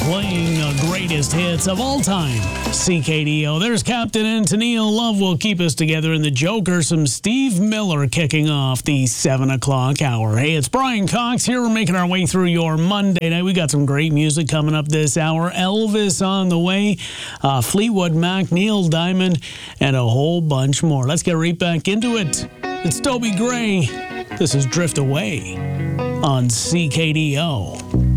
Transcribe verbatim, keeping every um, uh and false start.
playing the greatest hits of all time. C K D O. There's Captain and Tennille. Love will keep us together in the Joker. Some Steve Miller kicking off the seven o'clock hour. Hey, it's Brian Cox here. We're making our way through your Monday night. We got some great music coming up this hour. Elvis on the way, uh, Fleetwood Mac, Neil Diamond, and a whole bunch more. Let's get right back into it. It's Toby Gray. This is Drift Away on C K D O.